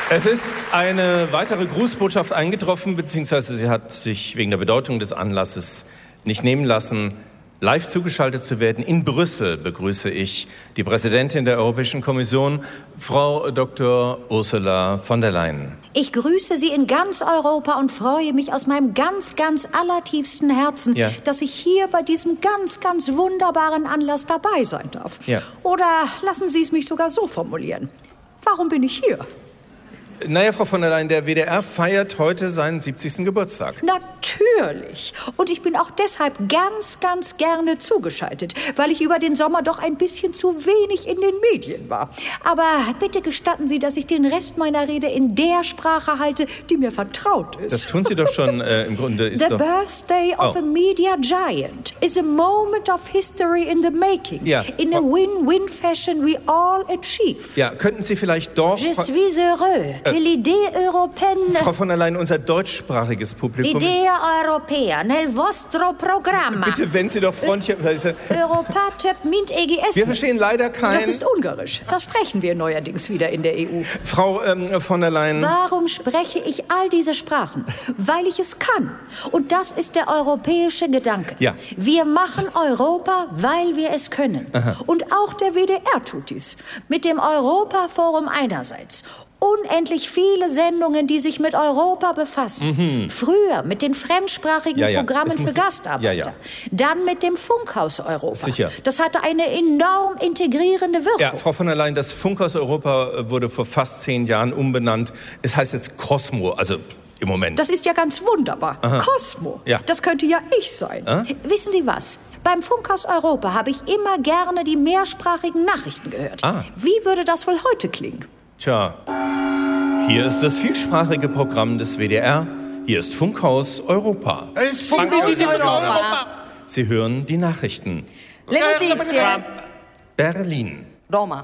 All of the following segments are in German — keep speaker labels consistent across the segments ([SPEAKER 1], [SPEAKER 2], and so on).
[SPEAKER 1] Es ist eine weitere Grußbotschaft eingetroffen, beziehungsweise sie hat sich wegen der Bedeutung des Anlasses nicht nehmen lassen, live zugeschaltet zu werden. In Brüssel begrüße ich die Präsidentin der Europäischen Kommission, Frau Dr. Ursula von der Leyen.
[SPEAKER 2] Ich grüße Sie in ganz Europa und freue mich aus meinem ganz, ganz allertiefsten Herzen, dass ich hier bei diesem ganz, ganz wunderbaren Anlass dabei sein darf.
[SPEAKER 1] Ja.
[SPEAKER 2] Oder lassen Sie es mich sogar so formulieren. Warum bin ich hier?
[SPEAKER 1] Naja, Frau von der Leyen, der WDR feiert heute seinen 70. Geburtstag.
[SPEAKER 2] Natürlich. Und ich bin auch deshalb ganz, ganz gerne zugeschaltet, weil ich über den Sommer doch ein bisschen zu wenig in den Medien war. Aber bitte gestatten Sie, dass ich den Rest meiner Rede in der Sprache halte, die mir vertraut ist.
[SPEAKER 1] Das tun Sie doch schon im Grunde. Ist
[SPEAKER 2] The birthday of a media giant is a moment of history in the making.
[SPEAKER 1] Ja.
[SPEAKER 2] In a win-win fashion we all achieve.
[SPEAKER 1] Ja, könnten Sie vielleicht doch...
[SPEAKER 2] Je suis heureux. L'idée européenne.
[SPEAKER 1] Frau von der Leyen, unser deutschsprachiges Publikum...
[SPEAKER 2] L'idea europea nel vostro programma.
[SPEAKER 1] Bitte, wenn Sie doch freundlicherweise...
[SPEAKER 2] Europa töp mint EGS.
[SPEAKER 1] Wir verstehen leider kein...
[SPEAKER 2] Das ist Ungarisch. Das sprechen wir neuerdings wieder in der EU.
[SPEAKER 1] Frau von der Leyen...
[SPEAKER 2] Warum spreche ich all diese Sprachen? Weil ich es kann. Und das ist der europäische Gedanke.
[SPEAKER 1] Ja.
[SPEAKER 2] Wir machen Europa, weil wir es können.
[SPEAKER 1] Aha.
[SPEAKER 2] Und auch der WDR tut dies. Mit dem Europaforum einerseits. Unendlich viele Sendungen, die sich mit Europa befassen. Früher mit den fremdsprachigen Programmen für Gastarbeiter. Dann mit dem Funkhaus Europa.
[SPEAKER 1] Sicher.
[SPEAKER 2] Das hatte eine enorm integrierende Wirkung.
[SPEAKER 1] Ja, Frau von der Leyen, das Funkhaus Europa wurde vor fast 10 Jahren umbenannt. Es heißt jetzt Cosmo, also im Moment.
[SPEAKER 2] Das ist ja ganz wunderbar.
[SPEAKER 1] Aha.
[SPEAKER 2] Cosmo,
[SPEAKER 1] Ja.
[SPEAKER 2] das könnte ja ich sein. Wissen Sie was? Beim Funkhaus Europa habe ich immer gerne die mehrsprachigen Nachrichten gehört. Wie würde das wohl heute klingen?
[SPEAKER 1] Tja, hier ist das vielsprachige Programm des WDR. Hier ist Funkhaus Europa.
[SPEAKER 3] Funkhaus Europa.
[SPEAKER 1] Sie hören die Nachrichten.
[SPEAKER 3] Le notizie.
[SPEAKER 1] Berlin.
[SPEAKER 3] Roma.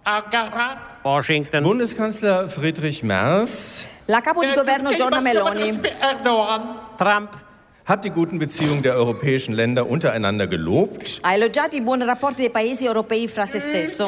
[SPEAKER 4] Washington.
[SPEAKER 1] Bundeskanzler Friedrich Merz
[SPEAKER 3] La capo di governo Giorgia Meloni.
[SPEAKER 4] Trump.
[SPEAKER 1] hat die guten Beziehungen der europäischen Länder untereinander gelobt.
[SPEAKER 3] Ha elogiato i buoni rapporti dei paesi europei fra se stesso.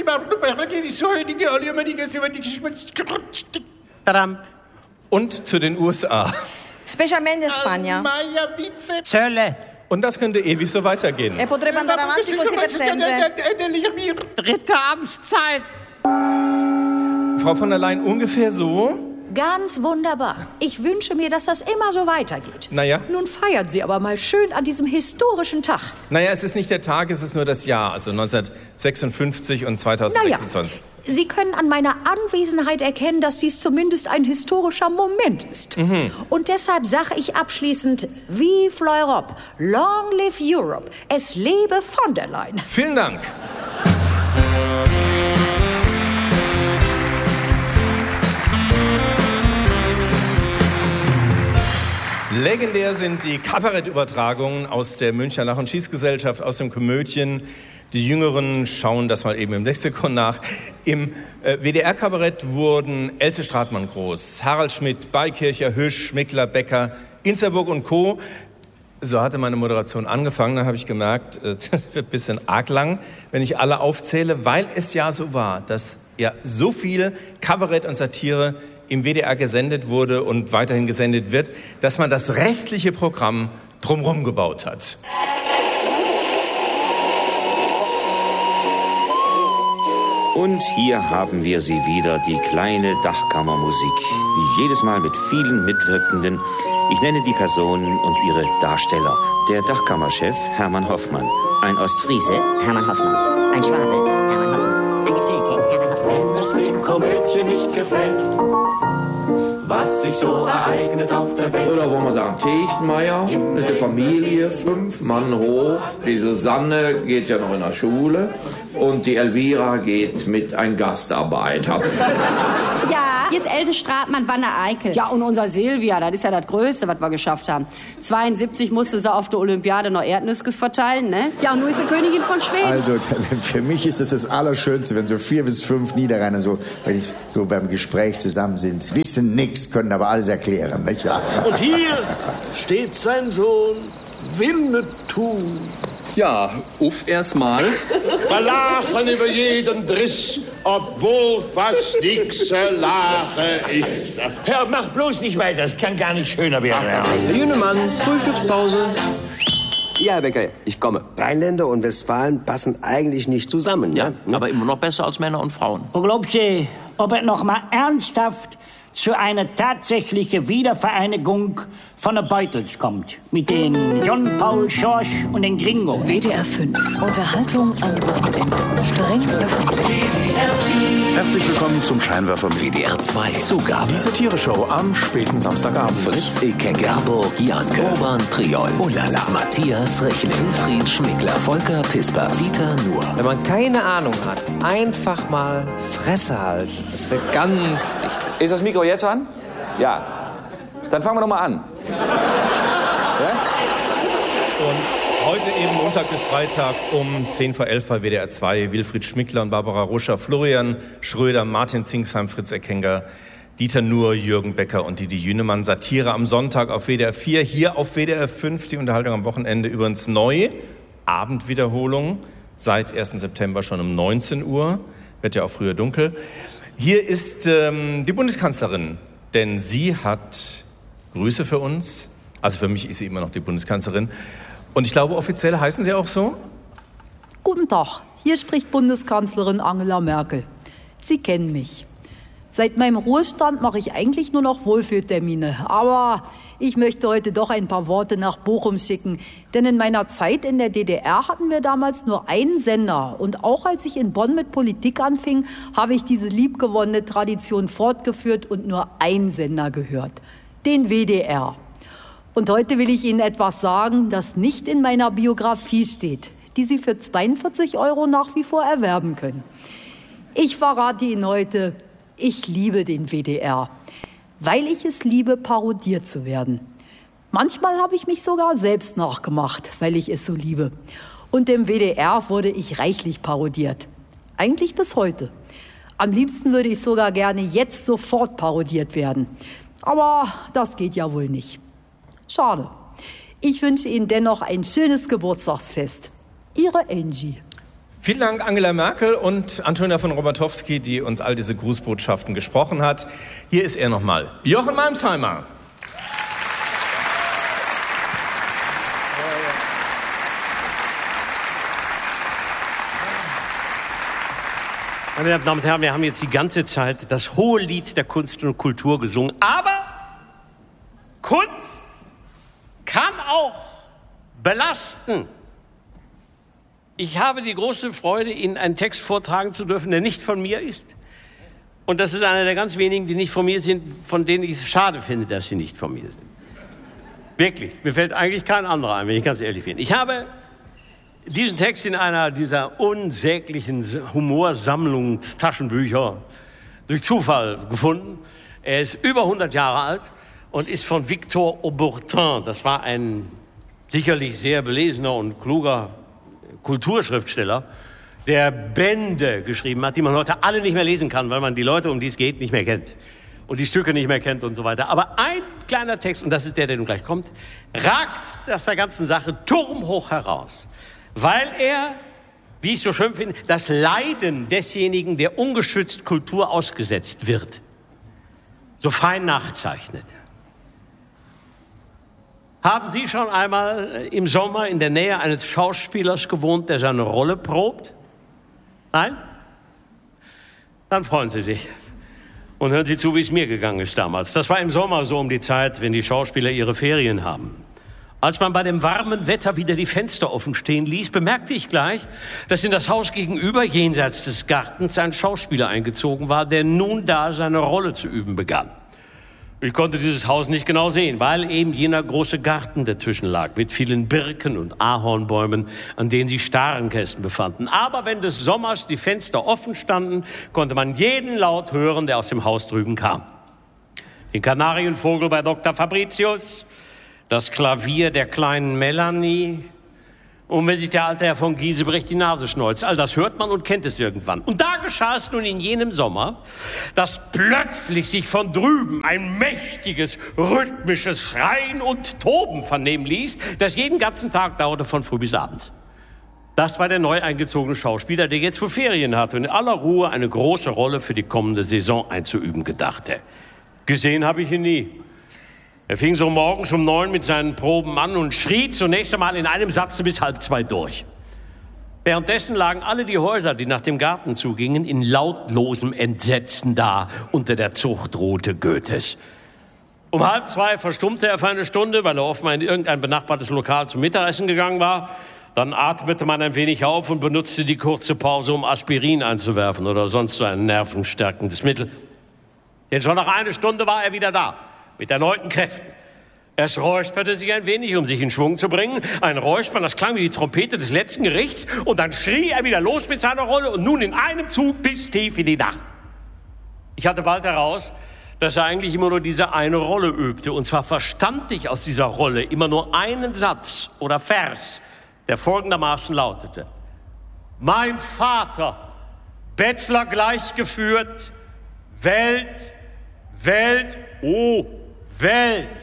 [SPEAKER 4] Trump.
[SPEAKER 1] Und zu den USA.
[SPEAKER 3] Specialmente Spagna.
[SPEAKER 4] Zölle.
[SPEAKER 1] Und das könnte ewig so weitergehen.
[SPEAKER 3] E potrebbe andare avanti così per sempre.
[SPEAKER 4] Dritte Amtszeit.
[SPEAKER 1] Frau von der Leyen, ungefähr so?
[SPEAKER 2] Ganz wunderbar. Ich wünsche mir, dass das immer so weitergeht.
[SPEAKER 1] Naja.
[SPEAKER 2] Nun feiern Sie aber mal schön an diesem historischen Tag.
[SPEAKER 1] Naja, es ist nicht der Tag, es ist nur das Jahr, also 1956 und 2026.
[SPEAKER 2] Naja, Sie können an meiner Anwesenheit erkennen, dass dies zumindest ein historischer Moment ist. Und deshalb sage ich abschließend, Vive l'Europe, long live Europe, es lebe von der Leyen.
[SPEAKER 1] Vielen Dank. Legendär sind die Kabarettübertragungen aus der Münchner Lach- und Schießgesellschaft, aus dem Komödien. Die Jüngeren schauen das mal eben im Lexikon nach. Im WDR-Kabarett wurden Else Stratmann groß, Harald Schmidt, Beikircher, Hüsch, Schmickler, Becker, Inzerburg und Co. So hatte meine Moderation angefangen, dann habe ich gemerkt, das wird ein bisschen arg lang, wenn ich alle aufzähle, weil es ja so war, dass ja so viel Kabarett und Satire im WDR gesendet wurde und weiterhin gesendet wird, dass man das restliche Programm drumherum gebaut hat.
[SPEAKER 5] Und hier haben wir sie wieder, die kleine Dachkammermusik. Wie jedes Mal mit vielen Mitwirkenden. Ich nenne die Personen und ihre Darsteller. Der Dachkammerchef Hermann Hoffmann. Ein Ostfriese,
[SPEAKER 6] Hermann Hoffmann. Ein Schwabe, Hermann Hoffmann. Eine Flöte, Hermann Hoffmann.
[SPEAKER 7] Das dem Komödchen nicht gefällt, was sich so ereignet auf der Welt.
[SPEAKER 8] Oder wollen wir sagen, Techtmeier mit der Familie, 5 Mann hoch. Die Susanne geht ja noch in der Schule und die Elvira geht mit einem Gastarbeiter.
[SPEAKER 9] Ja, jetzt Else Stratmann, Wanne Eickel. Ja, und unser Silvia, das ist ja das Größte, was wir geschafft haben. 72 musste sie auf der Olympiade noch Erdnüsse verteilen, ne? Ja, und nun ist sie Königin von Schweden.
[SPEAKER 10] Also, für mich ist das Allerschönste, wenn so 4 bis 5 Niederrheiner so, wenn ich so beim Gespräch zusammen sind, wissen nichts, können aber alles erklären, nicht wahr?
[SPEAKER 11] Und hier steht sein Sohn Winnetou.
[SPEAKER 12] Ja, uff erstmal.
[SPEAKER 11] Wir lachen über jeden Driss obwohl fast nix Lache ist.
[SPEAKER 12] Hör, mach bloß nicht weiter, das kann gar nicht schöner werden.
[SPEAKER 13] Herr Jünemann, Frühstückspause.
[SPEAKER 14] Ja, Herr Becker, ich komme.
[SPEAKER 15] Rheinländer und Westfalen passen eigentlich nicht zusammen,
[SPEAKER 13] Ja, aber immer noch besser als Männer und Frauen.
[SPEAKER 16] Wo glaubst du, ob es noch mal ernsthaft zu einer tatsächlichen Wiedervereinigung von den Beutels kommt? Mit den John Paul Schorsch und den Gringo.
[SPEAKER 17] WDR 5. Unterhaltung am Wochenende. Streng öffentlich.
[SPEAKER 18] Herzlich willkommen zum Scheinwerfer mit
[SPEAKER 19] WDR 2 Zugabe.
[SPEAKER 18] Die Satire-Show am späten Samstagabend.
[SPEAKER 19] Fritz Icke, Gerburg, Janke, Urban Priol, Ulala, Matthias Rechling, Wilfried Schmickler, Volker Pispers, Dieter Nuhr.
[SPEAKER 20] Wenn man keine Ahnung hat, einfach mal Fresse halten. Das wird ganz wichtig.
[SPEAKER 5] Ist das Mikro jetzt an? Ja. Dann fangen wir doch mal an. Ja?
[SPEAKER 1] Und heute eben Montag bis Freitag um 10 vor 11 bei WDR 2. Wilfried Schmickler und Barbara Ruscher, Florian Schröder, Martin Zingsheim, Fritz Eckenger, Dieter Nuhr, Jürgen Becker und Didi Jünemann. Satire am Sonntag auf WDR 4, hier auf WDR 5. Die Unterhaltung am Wochenende übrigens neu. Abendwiederholung seit 1. September schon um 19 Uhr. Wird ja auch früher dunkel. Hier ist die Bundeskanzlerin, denn sie hat Grüße für uns. Also für mich ist sie immer noch die Bundeskanzlerin. Und ich glaube, offiziell heißen Sie auch so?
[SPEAKER 21] Guten Tag, hier spricht Bundeskanzlerin Angela Merkel. Sie kennen mich. Seit meinem Ruhestand mache ich eigentlich nur noch Wohlfühltermine. Aber ich möchte heute doch ein paar Worte nach Bochum schicken. Denn in meiner Zeit in der DDR hatten wir damals nur einen Sender. Und auch als ich in Bonn mit Politik anfing, habe ich diese liebgewonnene Tradition fortgeführt und nur einen Sender gehört. Den WDR. Und heute will ich Ihnen etwas sagen, das nicht in meiner Biografie steht, die Sie für 42 € nach wie vor erwerben können. Ich verrate Ihnen heute, ich liebe den WDR, weil ich es liebe, parodiert zu werden. Manchmal habe ich mich sogar selbst nachgemacht, weil ich es so liebe. Und im WDR wurde ich reichlich parodiert. Eigentlich bis heute. Am liebsten würde ich sogar gerne jetzt sofort parodiert werden. Aber das geht ja wohl nicht. Schade. Ich wünsche Ihnen dennoch ein schönes Geburtstagsfest. Ihre Angie.
[SPEAKER 1] Vielen Dank Angela Merkel und Antonia von Robertowski, die uns all diese Grußbotschaften gesprochen hat. Hier ist er nochmal, Jochen Malmsheimer.
[SPEAKER 4] Meine Damen und Herren, wir haben jetzt die ganze Zeit das hohe Lied der Kunst und Kultur gesungen. Aber Kunst kann auch belasten. Ich habe die große Freude, Ihnen einen Text vortragen zu dürfen, der nicht von mir ist. Und das ist einer der ganz wenigen, die nicht von mir sind, von denen ich es schade finde, dass sie nicht von mir sind. Wirklich, mir fällt eigentlich kein anderer ein, wenn ich ganz ehrlich bin. Ich habe diesen Text in einer dieser unsäglichen Humorsammlungstaschenbücher durch Zufall gefunden. Er ist über 100 Jahre alt und ist von Victor Auburtin. Das war ein sicherlich sehr belesener und kluger Kulturschriftsteller, der Bände geschrieben hat, die man heute alle nicht mehr lesen kann, weil man die Leute, um die es geht, nicht mehr kennt und die Stücke nicht mehr kennt und so weiter. Aber ein kleiner Text, und das ist der nun gleich kommt, ragt aus der ganzen Sache turmhoch heraus, weil er, wie ich so schön finde, das Leiden desjenigen, der ungeschützt Kultur ausgesetzt wird, so fein nachzeichnet. Haben Sie schon einmal im Sommer in der Nähe eines Schauspielers gewohnt, der seine Rolle probt? Nein? Dann freuen Sie sich. Und hören Sie zu, wie es mir gegangen ist damals. Das war im Sommer so um die Zeit, wenn die Schauspieler ihre Ferien haben. Als man bei dem warmen Wetter wieder die Fenster offen stehen ließ, bemerkte ich gleich, dass in das Haus gegenüber, jenseits des Gartens, ein Schauspieler eingezogen war, der nun da seine Rolle zu üben begann. Ich konnte dieses Haus nicht genau sehen, weil eben jener große Garten dazwischen lag, mit vielen Birken und Ahornbäumen, an denen sich Starenkästen befanden. Aber wenn des Sommers die Fenster offen standen, konnte man jeden Laut hören, der aus dem Haus drüben kam. Den Kanarienvogel bei Dr. Fabricius, das Klavier der kleinen Melanie und wenn sich der alte Herr von Giesebrecht die Nase schneuzt. All das hört man und kennt es irgendwann. Und da geschah es nun in jenem Sommer, dass plötzlich sich von drüben ein mächtiges, rhythmisches Schreien und Toben vernehmen ließ, das jeden ganzen Tag dauerte von früh bis abends. Das war der neu eingezogene Schauspieler, der jetzt für Ferien hatte und in aller Ruhe eine große Rolle für die kommende Saison einzuüben gedachte. Gesehen habe ich ihn nie. Er fing so morgens um 9 mit seinen Proben an und schrie zunächst einmal in einem Satz bis 1:30 durch. Währenddessen lagen alle die Häuser, die nach dem Garten zugingen, in lautlosem Entsetzen da unter der Zuchtrute Goethes. Um 1:30 verstummte er für eine Stunde, weil er offenbar in irgendein benachbartes Lokal zum Mittagessen gegangen war. Dann atmete man ein wenig auf und benutzte die kurze Pause, um Aspirin einzuwerfen oder sonst so ein nervenstärkendes Mittel. Denn schon nach einer Stunde war er wieder da, mit erneuten Kräften. Es räusperte sich ein wenig, um sich in Schwung zu bringen. Ein Räuspern, das klang wie die Trompete des letzten Gerichts. Und dann schrie er wieder los mit seiner Rolle und nun in einem Zug bis tief in die Nacht. Ich hatte bald heraus, dass er eigentlich immer nur diese eine Rolle übte. Und zwar verstand ich aus dieser Rolle immer nur einen Satz oder Vers, der folgendermaßen lautete: Mein Vater, Bettler gleichgeführt, Welt, Welt, oh, Welt.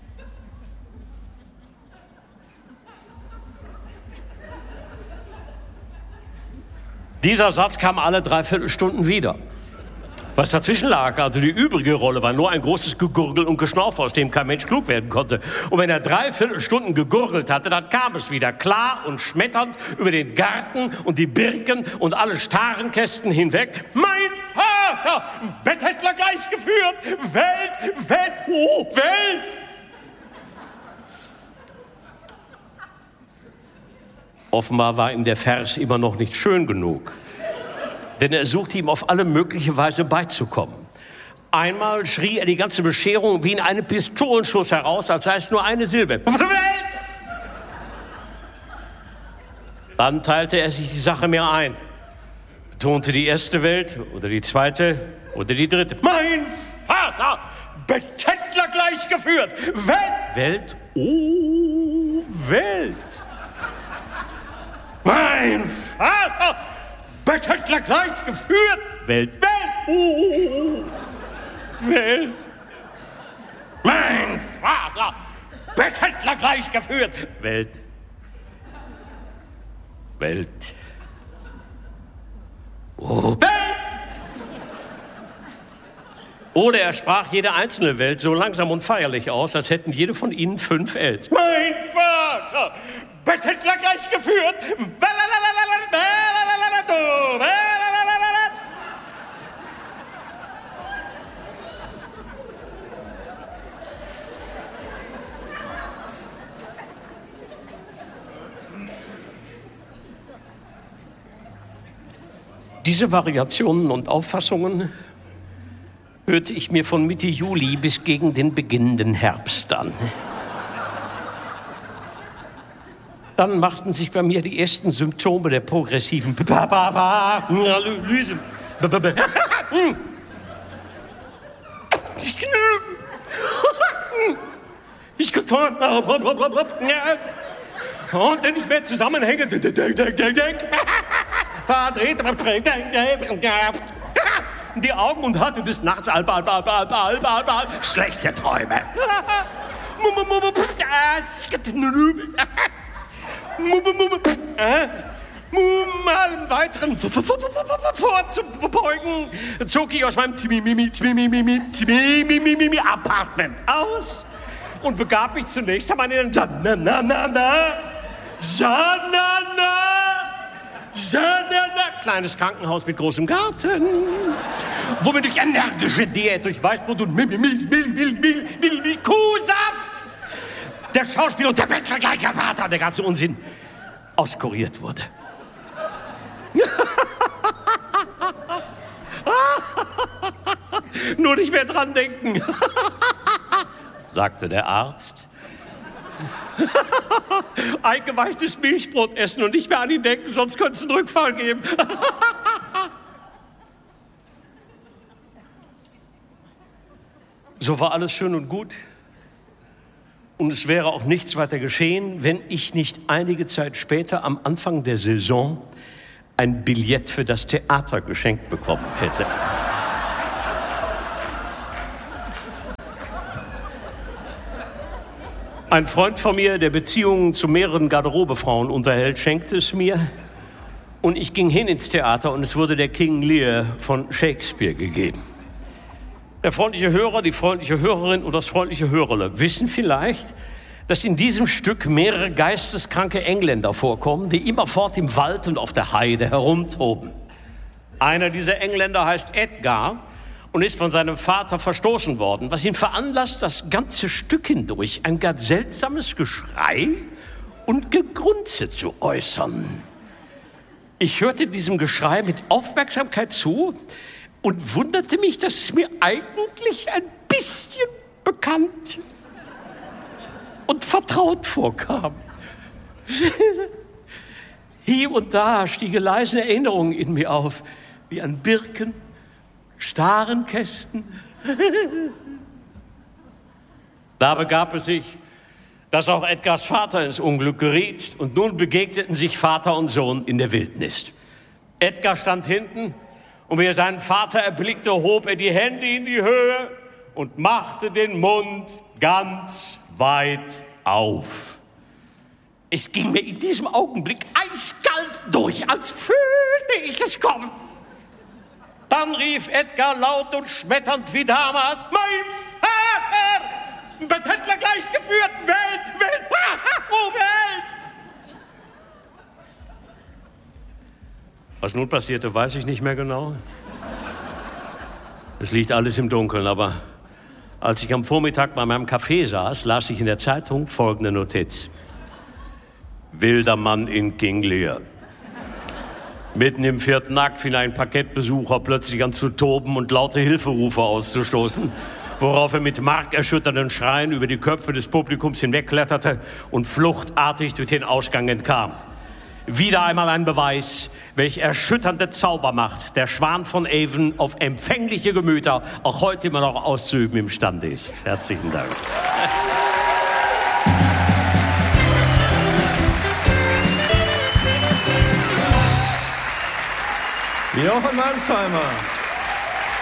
[SPEAKER 4] Dieser Satz kam alle 3/4 Stunden wieder. Was dazwischen lag, also die übrige Rolle, war nur ein großes Gegurgel und Geschnaufe, aus dem kein Mensch klug werden konnte. Und wenn er 3/4 Stunden gegurgelt hatte, dann kam es wieder klar und schmetternd über den Garten und die Birken und alle Starenkästen hinweg. Mein Vater, Betthändler gleichgeführt, Welt, Welt, oh, Welt! Offenbar war ihm der Vers immer noch nicht schön genug. Denn er suchte ihm auf alle mögliche Weise beizukommen. Einmal schrie er die ganze Bescherung wie in einem Pistolenschuss heraus, als sei es nur eine Silbe. Dann teilte er sich die Sache mehr ein. Betonte die erste Welt oder die zweite oder die dritte. Mein Vater, Betthändler gleichgeführt. Welt, Welt, oh, Welt. Mein Vater, Betthändler gleichgeführt. Welt, Welt, Welt. Mein Vater, Betthändler gleichgeführt. Welt, Welt, oh, Welt. Oder er sprach jede einzelne Welt so langsam und feierlich aus, als hätten jede von ihnen 5 Els. Mein Vater, Betthändler gleichgeführt. Diese Variationen und Auffassungen hörte ich mir von Mitte Juli bis gegen den beginnenden Herbst an. Dann machten sich bei mir die ersten Symptome der progressiven Analysen. Ich und dann nicht mehr zusammenhängen. Verdreht die Augen und hatte des Nachts schlechte Träume. Einen weiteren vorzubeugen, zog ich aus meinem Apartment aus und begab mich zunächst einmal in kleines Krankenhaus mit großem Garten, wo mir durch energische Diät, durch Weißbrot und Kuhsaft der Schauspieler und der Bettler gleicher Vater, der ganze Unsinn, auskuriert wurde. Nur nicht mehr dran denken, sagte der Arzt. Eingeweichtes Milchbrot essen und nicht mehr an ihn denken, sonst könnte es einen Rückfall geben. So war alles schön und gut. Und es wäre auch nichts weiter geschehen, wenn ich nicht einige Zeit später am Anfang der Saison ein Billett für das Theater geschenkt bekommen hätte. Ein Freund von mir, der Beziehungen zu mehreren Garderobefrauen unterhält, schenkte es mir. Und ich ging hin ins Theater und es wurde der King Lear von Shakespeare gegeben. Der freundliche Hörer, die freundliche Hörerin oder das freundliche Hörerle wissen vielleicht, dass in diesem Stück mehrere geisteskranke Engländer vorkommen, die immerfort im Wald und auf der Heide herumtoben. Einer dieser Engländer heißt Edgar und ist von seinem Vater verstoßen worden, was ihn veranlasst, das ganze Stück hindurch ein ganz seltsames Geschrei und Gegrunze zu äußern. Ich hörte diesem Geschrei mit Aufmerksamkeit zu und wunderte mich, dass es mir eigentlich ein bisschen bekannt und vertraut vorkam. Hier und da stiegen leise Erinnerungen in mir auf, wie an Birken, Starenkästen. Da begab es sich, dass auch Edgars Vater ins Unglück geriet und nun begegneten sich Vater und Sohn in der Wildnis. Edgar stand hinten und wie er seinen Vater erblickte, hob er die Hände in die Höhe und machte den Mund ganz weit auf. Es ging mir in diesem Augenblick eiskalt durch, als fühlte ich es kommen. Dann rief Edgar laut und schmetternd wie damals: Mein Vater! Bettler gleich geführt! Welt! Oh, Welt! Was nun passierte, weiß ich nicht mehr genau. Es liegt alles im Dunkeln, aber als ich am Vormittag bei meinem Café saß, las ich in der Zeitung folgende Notiz. Wilder Mann in King Lear. Mitten im 4. Akt fing ein Parkettbesucher plötzlich an zu toben und laute Hilferufe auszustoßen, worauf er mit markerschütternden Schreien über die Köpfe des Publikums hinwegkletterte und fluchtartig durch den Ausgang entkam. Wieder einmal ein Beweis, welch erschütternde Zaubermacht der Schwan von Avon auf empfängliche Gemüter auch heute immer noch auszuüben imstande ist. Herzlichen Dank.
[SPEAKER 1] Jochen Malmsheimer.